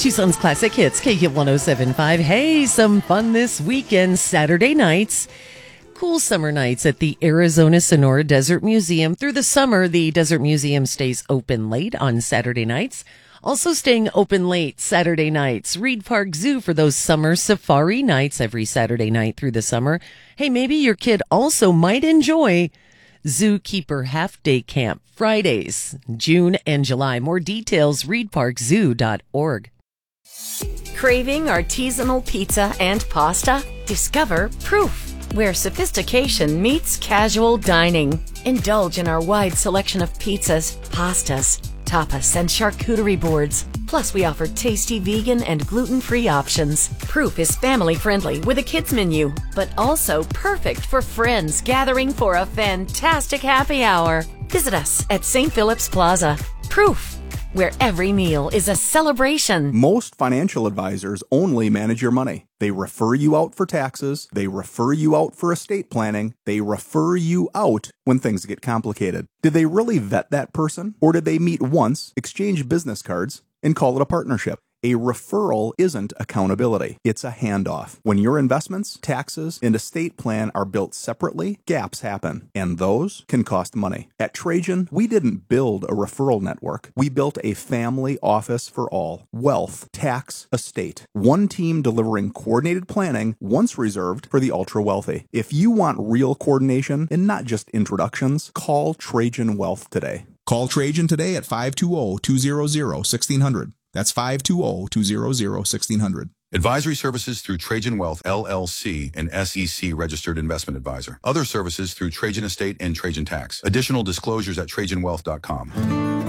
Tucson's Classic Hits, KQ 1075. Hey, some fun this weekend. Saturday nights, cool summer nights at the Arizona Sonora Desert Museum. Through the summer, the Desert Museum stays open late on Saturday nights. Also staying open late Saturday nights, Reed Park Zoo for those summer safari nights every Saturday night through the summer. Hey, maybe your kid also might enjoy Zookeeper Half Day Camp Fridays, June and July. More details, reedparkzoo.org. Craving artisanal pizza and pasta? Discover Proof, where sophistication meets casual dining. Indulge in our wide selection of pizzas, pastas, tapas, and charcuterie boards. Plus, we offer tasty vegan and gluten-free options. Proof is family-friendly with a kids menu, but also perfect for friends gathering for a fantastic happy hour. Visit us at St. Philip's Plaza. Proof, where every meal is a celebration. Most financial advisors only manage your money. They refer you out for taxes. They refer you out for estate planning. They refer you out when things get complicated. Did they really vet that person? Or did they meet once, exchange business cards, and call it a partnership? A referral isn't accountability. It's a handoff. When your investments, taxes, and estate plan are built separately, gaps happen, and those can cost money. At Trajan, we didn't build a referral network. We built a family office for all. Wealth, tax, estate. One team delivering coordinated planning, once reserved for the ultra-wealthy. If you want real coordination and not just introductions, call Trajan Wealth today. Call Trajan today at 520-200-1600. That's 520-200-1600. Advisory services through Trajan Wealth, LLC, an SEC registered investment advisor. Other services through Trajan Estate and Trajan Tax. Additional disclosures at TrajanWealth.com.